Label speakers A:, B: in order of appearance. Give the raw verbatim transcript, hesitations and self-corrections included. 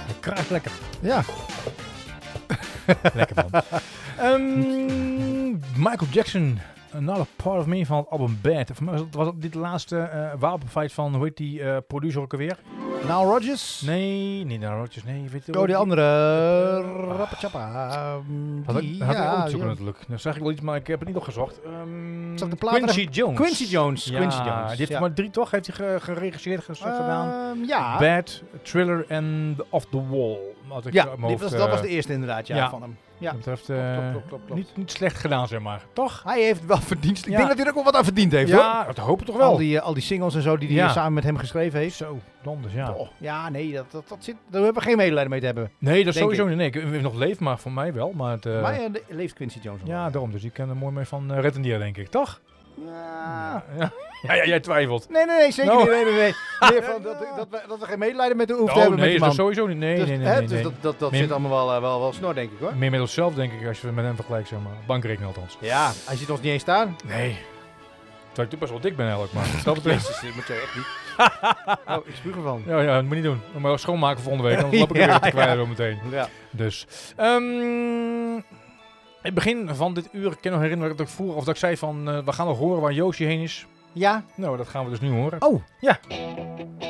A: Hij kruist lekker.
B: Ja.
A: Lekker man. um, Michael Jackson, Another Part of Me van het album Bad. Voor mij was, het, was het dit de laatste uh, wapenfeit van, hoe heet die uh, producer ook alweer?
B: Nile Rodgers?
A: Nee, niet Nile Rodgers. Nee, weet je
B: Oh, die
A: ook,
B: andere.
A: Uh,
B: Rappachappa. Um,
A: had ik, had
B: ja,
A: ik ook zoeken
B: ja.
A: natuurlijk. Dan zag ik wel iets, maar ik heb het niet opgezocht. Um,
B: Zag de plaat
A: Quincy
B: er-
A: Jones.
B: Quincy Jones.
A: Ja,
B: Quincy Jones.
A: die heeft
B: ja.
A: maar drie toch? Heeft hij ge- geregisseerd ges- gedaan?
B: Um, ja.
A: Bad, Thriller en The Off the Wall. Had ik
B: Ja,
A: uit mijn
B: die
A: hoofd,
B: was,
A: uh,
B: dat was de eerste inderdaad ja,
A: ja.
B: van hem. Ja.
A: Dat betreft
B: Klopt,
A: uh,
B: klopt, klopt, klopt, klopt.
A: Niet, niet slecht gedaan, zeg maar. Toch?
B: Hij heeft wel verdiend. Ik
A: Ja.
B: denk dat hij er ook wel wat aan verdiend heeft hoor.
A: Ja, dat hoop ik toch wel.
B: Al die, uh, al die singles en zo die hij
A: Ja.
B: samen met hem geschreven heeft.
A: Zo, donders, ja.
B: Oh, ja, nee, dat, dat, dat zit, daar hebben we geen medelijden mee te hebben.
A: Nee, dat
B: Denk
A: sowieso
B: ik.
A: niet. Nee, ik heb nog leeft, maar voor mij wel. Maar het, uh,
B: maar uh, de- leeft Quincy Jones nog
A: ja,
B: wel?
A: daarom. Dus ik kan er mooi mee van uh, retenieren, denk ik. Toch?
B: Ja.
A: Ja, ja, ja, jij twijfelt.
B: Nee, nee, nee, zeker
A: No.
B: niet. Nee, nee, nee. Meer van dat, dat, we, dat we geen medelijden met de hoeven te
A: Oh,
B: hebben
A: nee,
B: met die
A: dat
B: man.
A: sowieso niet. Nee,
B: dus,
A: nee, nee.
B: hè,
A: nee,
B: dus
A: nee.
B: dat, dat, dat
A: Meer-
B: zit allemaal wel, uh, wel, wel snor, denk ik hoor.
A: Meer met onszelf, denk ik, als je het met hem vergelijkt, zeg maar. Bankrekening althans.
B: Ja, hij ziet ons niet eens staan.
A: Nee. Terwijl ik best wel dik ben eigenlijk, maar dat betreft.
B: Jezus, dit moet je echt niet. Oh, ik spuug ervan.
A: Ja, ja, dat moet je niet doen. Dan maar schoonmaken volgende week, dan loop ik er
B: Ja,
A: weer te
B: ja.
A: kwijt door meteen.
B: Ja.
A: Dus. Um, het begin van dit uur, ik kan nog herinneren dat ik vroeger, of dat ik zei van, uh, we gaan nog horen waar Joosje heen is.
B: Ja.
A: Nou, dat gaan we dus nu horen.
B: Oh.
A: Ja.